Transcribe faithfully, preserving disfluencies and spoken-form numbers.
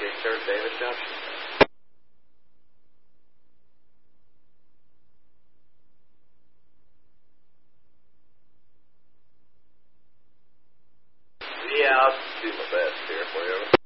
Gate Sheriff David Johnson. Yeah, I'll do my best here for you.